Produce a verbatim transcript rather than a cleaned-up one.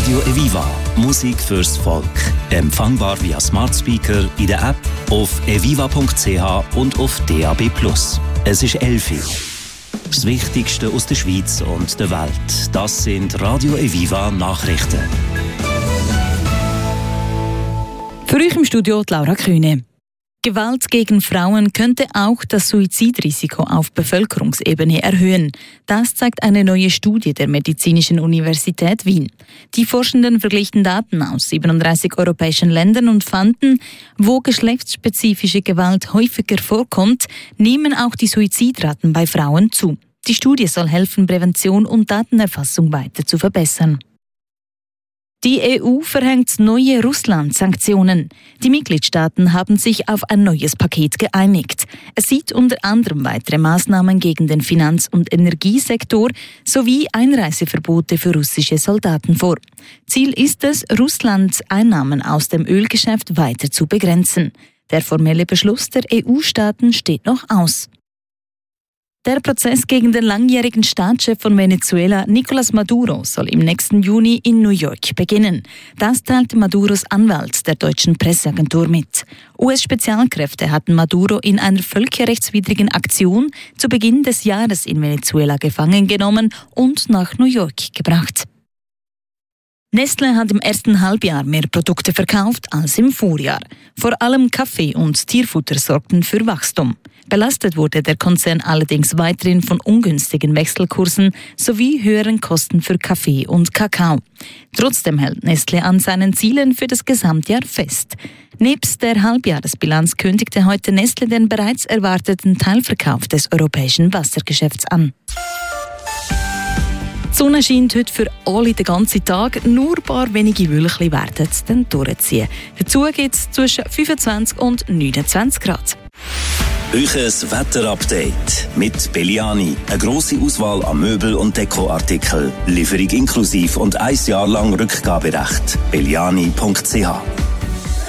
Radio Eviva. Musik fürs Volk. Empfangbar via Smart Speaker, in der App, auf eviva punkt c h und auf D A B plus. Es ist elf Uhr. Das Wichtigste aus der Schweiz und der Welt. Das sind Radio Eviva Nachrichten. Für euch im Studio Laura Kühne. Gewalt gegen Frauen könnte auch das Suizidrisiko auf Bevölkerungsebene erhöhen. Das zeigt eine neue Studie der Medizinischen Universität Wien. Die Forschenden verglichen Daten aus siebenunddreißig europäischen Ländern und fanden, wo geschlechtsspezifische Gewalt häufiger vorkommt, nehmen auch die Suizidraten bei Frauen zu. Die Studie soll helfen, Prävention und Datenerfassung weiter zu verbessern. Die E U verhängt neue Russland-Sanktionen. Die Mitgliedstaaten haben sich auf ein neues Paket geeinigt. Es sieht unter anderem weitere Maßnahmen gegen den Finanz- und Energiesektor sowie Einreiseverbote für russische Soldaten vor. Ziel ist es, Russlands Einnahmen aus dem Ölgeschäft weiter zu begrenzen. Der formelle Beschluss der E U-Staaten steht noch aus. Der Prozess gegen den langjährigen Staatschef von Venezuela, Nicolás Maduro, soll im nächsten Juni in New York beginnen. Das teilte Maduros Anwalt der deutschen Presseagentur mit. U S-Spezialkräfte hatten Maduro in einer völkerrechtswidrigen Aktion zu Beginn des Jahres in Venezuela gefangen genommen und nach New York gebracht. Nestlé hat im ersten Halbjahr mehr Produkte verkauft als im Vorjahr. Vor allem Kaffee und Tierfutter sorgten für Wachstum. Belastet wurde der Konzern allerdings weiterhin von ungünstigen Wechselkursen sowie höheren Kosten für Kaffee und Kakao. Trotzdem hält Nestlé an seinen Zielen für das Gesamtjahr fest. Nebst der Halbjahresbilanz kündigte heute Nestlé den bereits erwarteten Teilverkauf des europäischen Wassergeschäfts an. Die Sonne scheint heute für alle den ganzen Tag, nur ein paar wenige Wölkchen werden es dann durchziehen. Dazu gibt es zwischen fünfundzwanzig und neunundzwanzig Grad. Euches Wetterupdate mit Belliani. Eine grosse Auswahl an Möbel- und Dekoartikeln. Lieferung inklusiv und ein Jahr lang Rückgaberecht. belliani punkt c h